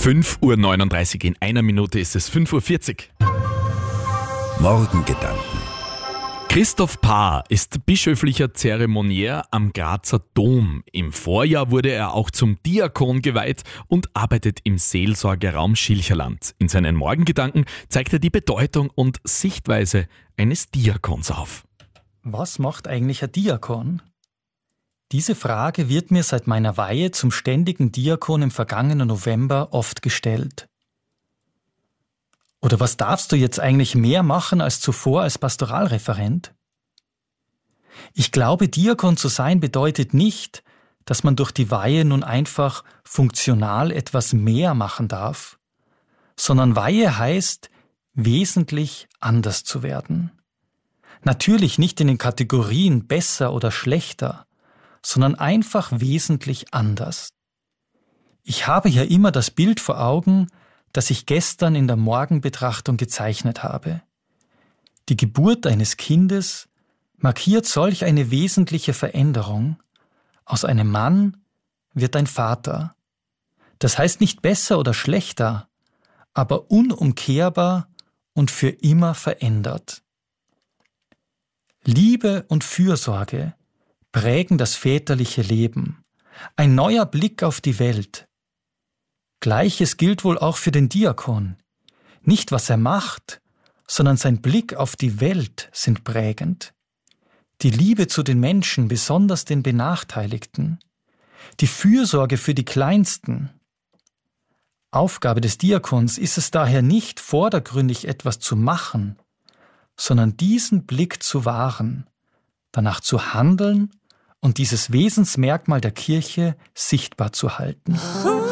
5:39 Uhr, in einer Minute ist es 5:40 Uhr. Morgengedanken. Christoph Paar ist bischöflicher Zeremoniär am Grazer Dom. Im Vorjahr wurde er auch zum Diakon geweiht und arbeitet im Seelsorgeraum Schilcherland. In seinen Morgengedanken zeigt er die Bedeutung und Sichtweise eines Diakons auf. Was macht eigentlich ein Diakon? Diese Frage wird mir seit meiner Weihe zum ständigen Diakon im vergangenen November oft gestellt. Oder was darfst du jetzt eigentlich mehr machen als zuvor als Pastoralreferent? Ich glaube, Diakon zu sein bedeutet nicht, dass man durch die Weihe nun einfach funktional etwas mehr machen darf, sondern Weihe heißt, wesentlich anders zu werden. Natürlich nicht in den Kategorien besser oder schlechter, sondern einfach wesentlich anders. Ich habe ja immer das Bild vor Augen, das ich gestern in der Morgenbetrachtung gezeichnet habe. Die Geburt eines Kindes markiert solch eine wesentliche Veränderung. Aus einem Mann wird ein Vater. Das heißt nicht besser oder schlechter, aber unumkehrbar und für immer verändert. Liebe und Fürsorge prägen das väterliche Leben. Ein neuer Blick auf die Welt. Gleiches gilt wohl auch für den Diakon. Nicht was er macht, sondern sein Blick auf die Welt sind prägend. Die Liebe zu den Menschen, besonders den Benachteiligten. Die Fürsorge für die Kleinsten. Aufgabe des Diakons ist es daher nicht, vordergründig etwas zu machen, sondern diesen Blick zu wahren, danach zu handeln und dieses Wesensmerkmal der Kirche sichtbar zu halten.